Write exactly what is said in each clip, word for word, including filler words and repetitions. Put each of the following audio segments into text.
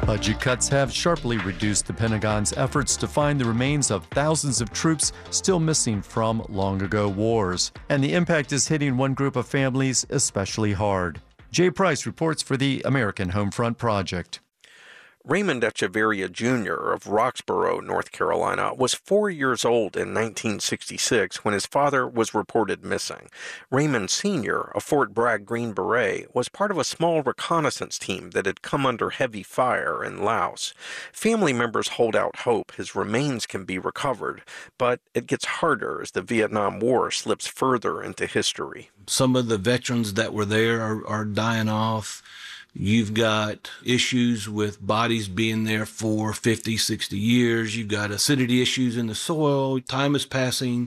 Budget cuts have sharply reduced the Pentagon's efforts to find the remains of thousands of troops still missing from long-ago wars. And the impact is hitting one group of families especially hard. Jay Price reports for the American Homefront Project. Raymond Echeverria Junior of Roxborough, North Carolina, was four years old in nineteen sixty-six when his father was reported missing. Raymond Senior, a Fort Bragg Green Beret, was part of a small reconnaissance team that had come under heavy fire in Laos. Family members hold out hope his remains can be recovered, but it gets harder as the Vietnam War slips further into history. Some of the veterans that were there are, are dying off. You've got issues with bodies being there for fifty, sixty years. You've got acidity issues in the soil. Time is passing,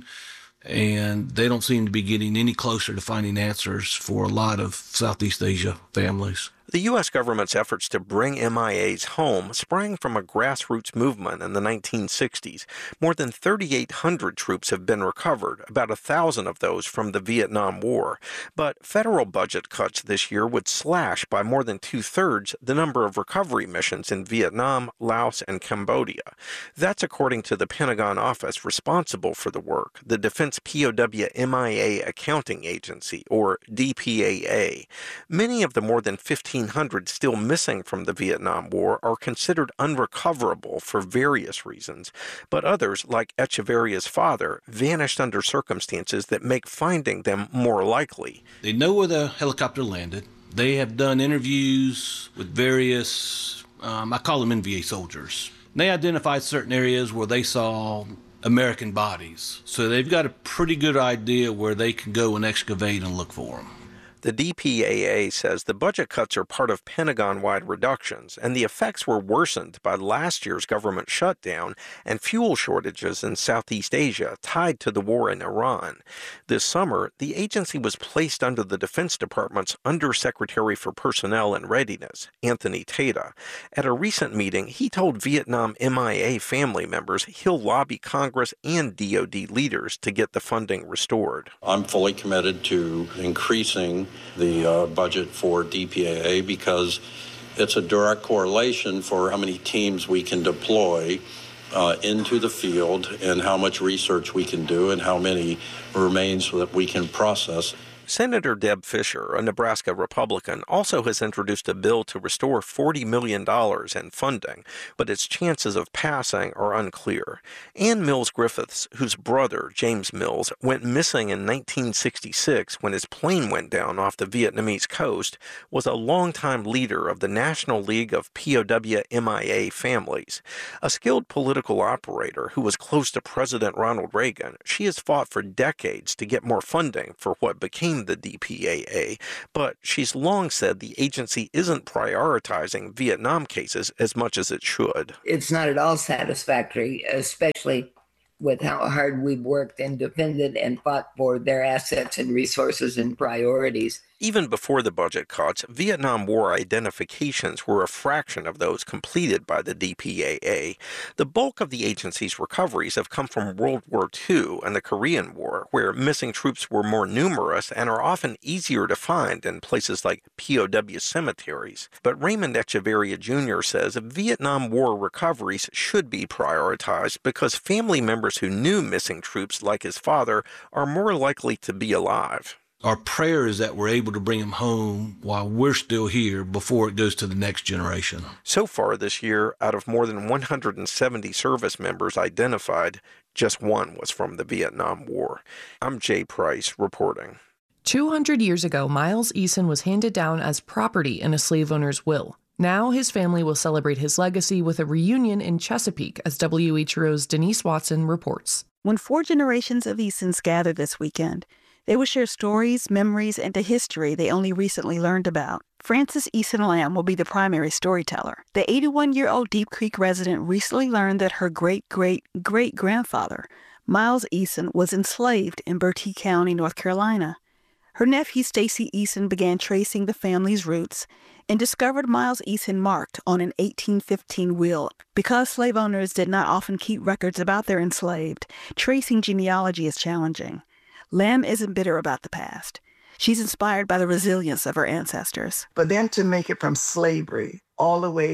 and they don't seem to be getting any closer to finding answers for a lot of Southeast Asia families. The U S government's efforts to bring M I As home sprang from a grassroots movement in the nineteen sixties. More than thirty-eight hundred troops have been recovered, about one thousand of those from the Vietnam War. But federal budget cuts this year would slash by more than two-thirds the number of recovery missions in Vietnam, Laos, and Cambodia. That's according to the Pentagon office responsible for the work, the Defense P O W M I A Accounting Agency, or D P A A. Many of the more than fifteen hundred still missing from the Vietnam War are considered unrecoverable for various reasons, but others, like Echeverria's father, vanished under circumstances that make finding them more likely. They know where the helicopter landed. They have done interviews with various, um, I call them N V A soldiers. They identified certain areas where they saw American bodies, so they've got a pretty good idea where they can go and excavate and look for them. The D P A A says the budget cuts are part of Pentagon-wide reductions, and the effects were worsened by last year's government shutdown and fuel shortages in Southeast Asia tied to the war in Iran. This summer, the agency was placed under the Defense Department's Undersecretary for Personnel and Readiness, Anthony Tata. At a recent meeting, he told Vietnam M I A family members he'll lobby Congress and D O D leaders to get the funding restored. I'm fully committed to increasing the uh, budget for D P A A because it's a direct correlation for how many teams we can deploy uh, into the field and how much research we can do and how many remains that we can process. Senator Deb Fischer, a Nebraska Republican, also has introduced a bill to restore forty million dollars in funding, but its chances of passing are unclear. Ann Mills Griffiths, whose brother, James Mills, went missing in nineteen sixty-six when his plane went down off the Vietnamese coast, was a longtime leader of the National League of P O W M I A Families. A skilled political operator who was close to President Ronald Reagan, she has fought for decades to get more funding for what became the D P A A, but she's long said the agency isn't prioritizing Vietnam cases as much as it should. It's not at all satisfactory, especially with how hard we've worked and defended and fought for their assets and resources and priorities. Even before the budget cuts, Vietnam War identifications were a fraction of those completed by the D P A A. The bulk of the agency's recoveries have come from World War Two and the Korean War, where missing troops were more numerous and are often easier to find in places like P O W cemeteries. But Raymond Echeverria Junior says Vietnam War recoveries should be prioritized because family members who knew missing troops, like his father, are more likely to be alive. Our prayer is that we're able to bring them home while we're still here before it goes to the next generation. So far this year, out of more than one hundred seventy service members identified, just one was from the Vietnam War. I'm Jay Price reporting. two hundred years ago, Miles Eason was handed down as property in a slave owner's will. Now his family will celebrate his legacy with a reunion in Chesapeake, as W H R O's Denise Watson reports. When four generations of Easons gather this weekend, they will share stories, memories, and the history they only recently learned about. Frances Eason Lamb will be the primary storyteller. The eighty-one-year-old Deep Creek resident recently learned that her great-great-great-grandfather, Miles Eason, was enslaved in Bertie County, North Carolina. Her nephew, Stacy Eason, began tracing the family's roots and discovered Miles Eason marked on an eighteen fifteen will. Because slave owners did not often keep records about their enslaved, tracing genealogy is challenging. Lamb isn't bitter about the past. She's inspired by the resilience of her ancestors. But then to make it from slavery all the way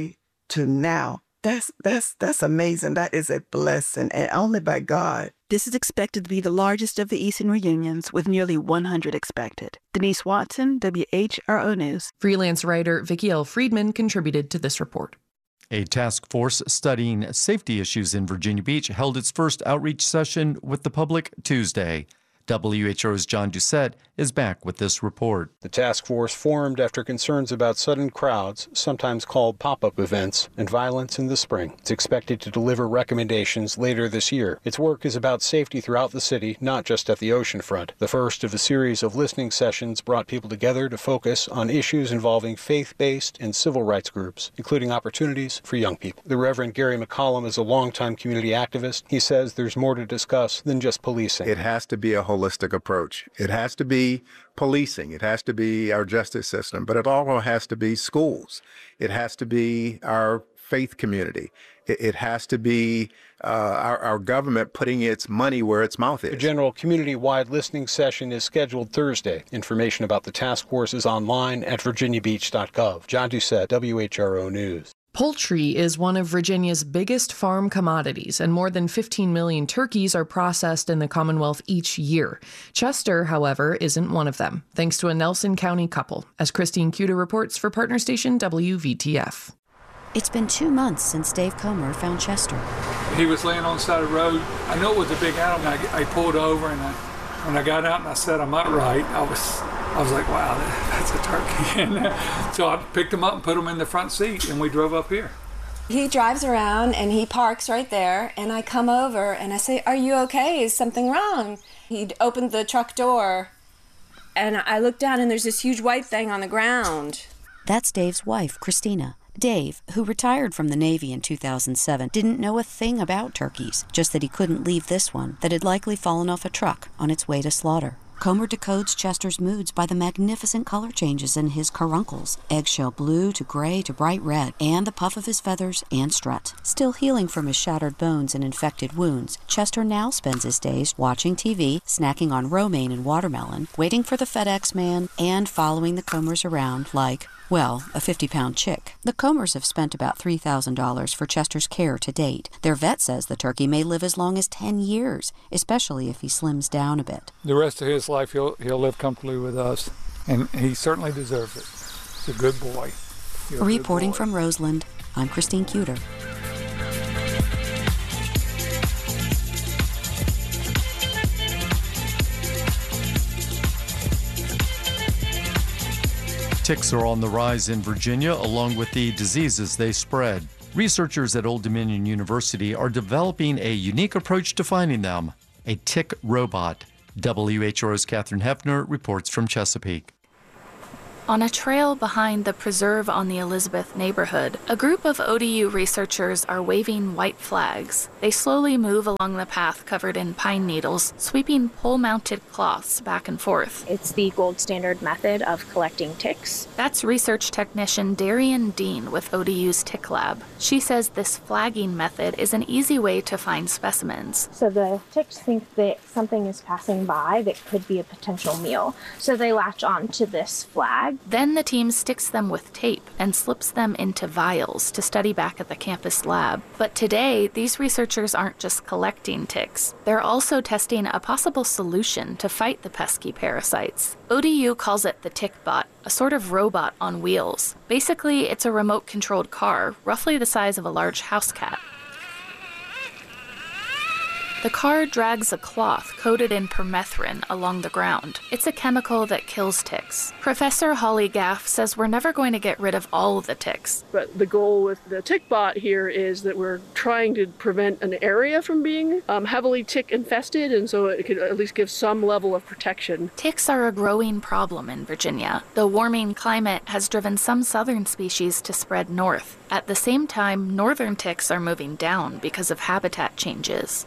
to now. That's that's that's amazing. That is a blessing, and only by God. This is expected to be the largest of the Eason reunions, with nearly one hundred expected. Denise Watson, W H R O News. Freelance writer Vicki L. Friedman contributed to this report. A task force studying safety issues in Virginia Beach held its first outreach session with the public Tuesday. W H O's John Doucette is back with this report. The task force formed after concerns about sudden crowds, sometimes called pop-up events, and violence in the spring. It's expected to deliver recommendations later this year. Its work is about safety throughout the city, not just at the oceanfront. The first of a series of listening sessions brought people together to focus on issues involving faith-based and civil rights groups, including opportunities for young people. The Reverend Gary McCollum is a longtime community activist. He says there's more to discuss than just policing. It has to be a holistic approach. It has to be policing. It has to be our justice system, but it also has to be schools. It has to be our faith community. It, it has to be uh, our, our government putting its money where its mouth is. The general community-wide listening session is scheduled Thursday. Information about the task force is online at virginia beach dot gov. John Doucette, W H R O News. Poultry is one of Virginia's biggest farm commodities, and more than fifteen million turkeys are processed in the Commonwealth each year. Chester, however, isn't one of them, thanks to a Nelson County couple, as Christine Cuda reports for partner station W V T F. It's been two months since Dave Comer found Chester. He was laying on the side of the road. I knew it was a big animal. I, I pulled over, and I, when I got out and I set him up right, I was... I was like, wow, that's a turkey. And so I picked him up and put him in the front seat, and we drove up here. He drives around, and he parks right there, and I come over, and I say, are you okay? Is something wrong? He'd opened the truck door, and I looked down, and there's this huge white thing on the ground. That's Dave's wife, Christina. Dave, who retired from the Navy in two thousand seven, didn't know a thing about turkeys, just that he couldn't leave this one that had likely fallen off a truck on its way to slaughter. Comer decodes Chester's moods by the magnificent color changes in his caruncles, eggshell blue to gray to bright red, and the puff of his feathers and strut. Still healing from his shattered bones and infected wounds, Chester now spends his days watching T V, snacking on romaine and watermelon, waiting for the FedEx man, and following the Comers around like, well, a fifty-pound chick. The Comers have spent about three thousand dollars for Chester's care to date. Their vet says the turkey may live as long as ten years, especially if he slims down a bit. The rest of his life, he'll, he'll live comfortably with us, and he certainly deserves it. He's a good boy. He's a Reporting good boy. from Roseland, I'm Christine Cuda. Ticks are on the rise in Virginia, along with the diseases they spread. Researchers at Old Dominion University are developing a unique approach to finding them, a tick robot. W H R O's Catherine Hefner reports from Chesapeake. On a trail behind the preserve on the Elizabeth neighborhood, a group of O D U researchers are waving white flags. They slowly move along the path covered in pine needles, sweeping pole-mounted cloths back and forth. It's the gold standard method of collecting ticks. That's research technician Darian Dean with O D U's Tick Lab. She says this flagging method is an easy way to find specimens. So the ticks think that something is passing by that could be a potential meal. So they latch on to this flag. Then the team sticks them with tape and slips them into vials to study back at the campus lab. But today, these researchers aren't just collecting ticks. They're also testing a possible solution to fight the pesky parasites. O D U calls it the TickBot, a sort of robot on wheels. Basically, it's a remote-controlled car, roughly the size of a large house cat. The car drags a cloth coated in permethrin along the ground. It's a chemical that kills ticks. Professor Holly Gaff says we're never going to get rid of all of the ticks. But the goal with the TickBot here is that we're trying to prevent an area from being um, heavily tick infested, and so it could at least give some level of protection. Ticks are a growing problem in Virginia. The warming climate has driven some southern species to spread north. At the same time, northern ticks are moving down because of habitat changes. Hampton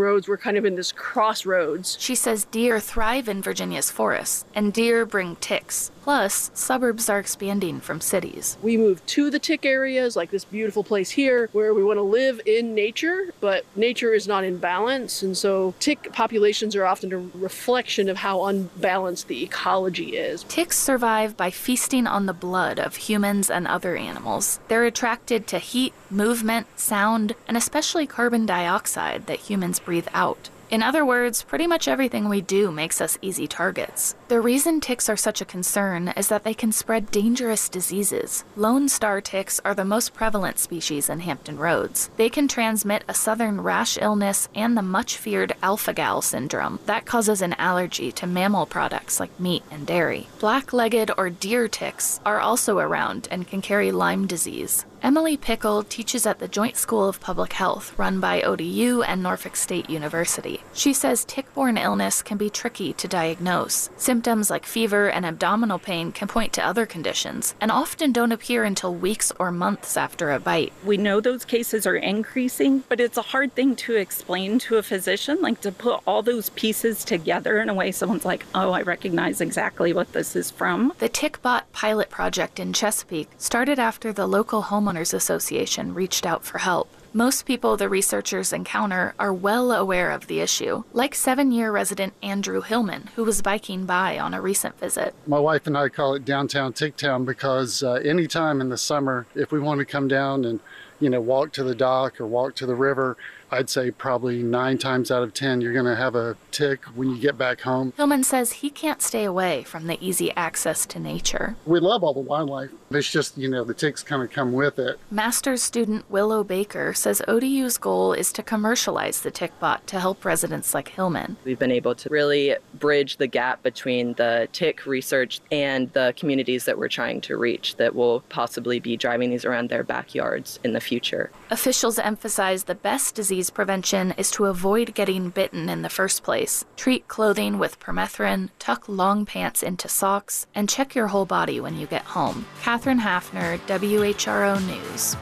Roads, we're kind of in this crossroads. She says deer thrive in Virginia's forests, and deer bring ticks. Plus, suburbs are expanding from cities. We move to the tick areas, like this beautiful place here, where we want to live in nature, but nature is not in balance, and so tick populations are often a reflection of how unbalanced the ecology is. Ticks survive by feasting on the blood of humans and other animals. They're attracted to heat, movement, sound, and especially carbon dioxide that humans breathe out. In other words, pretty much everything we do makes us easy targets. The reason ticks are such a concern is that they can spread dangerous diseases. Lone Star ticks are the most prevalent species in Hampton Roads. They can transmit a southern rash illness and the much-feared alpha-gal syndrome that causes an allergy to mammal products like meat and dairy. Black-legged or deer ticks are also around and can carry Lyme disease. Emily Pickle teaches at the Joint School of Public Health run by O D U and Norfolk State University. She says tick-borne illness can be tricky to diagnose. Symptoms like fever and abdominal pain can point to other conditions and often don't appear until weeks or months after a bite. We know those cases are increasing, but it's a hard thing to explain to a physician, like to put all those pieces together in a way someone's like, oh, I recognize exactly what this is from. The TickBot pilot project in Chesapeake started after the local homeowners Association reached out for help. Most people the researchers encounter are well aware of the issue, like seven-year resident Andrew Hillman, who was biking by on a recent visit. My wife and I call it downtown Tick Town because uh, anytime in the summer, if we want to come down and, you know, walk to the dock or walk to the river, I'd say probably nine times out of ten, you're going to have a tick when you get back home. Hillman says he can't stay away from the easy access to nature. We love all the wildlife. It's just, you know, the ticks kind of come with it. Master's student Willow Baker says O D U's goal is to commercialize the TickBot to help residents like Hillman. We've been able to really bridge the gap between the tick research and the communities that we're trying to reach that will possibly be driving these around their backyards in the future. Officials emphasize the best disease prevention is to avoid getting bitten in the first place. Treat clothing with permethrin, tuck long pants into socks, and check your whole body when you get home. Catherine Hafner, W H R O News.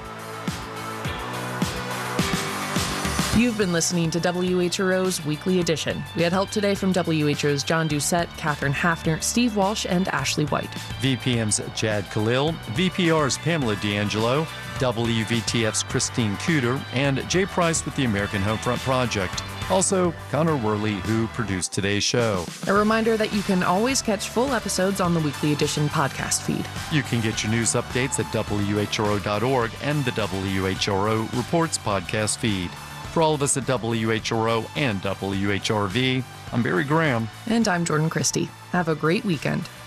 You've been listening to W H R O's Weekly Edition. We had help today from W H R O's John Doucette, Catherine Hafner, Steve Walsh, and Ashley White. V P M's Jad Khalil, V P R's Pamela D'Angelo, W V T F's Christine Cooter, and Jay Price with the American Homefront Project. Also, Connor Worley, who produced today's show. A reminder that you can always catch full episodes on the Weekly Edition podcast feed. You can get your news updates at W H R O dot org and the W H R O Reports podcast feed. For all of us at W H R O and W H R V, I'm Barry Graham. And I'm Jordan Christie. Have a great weekend.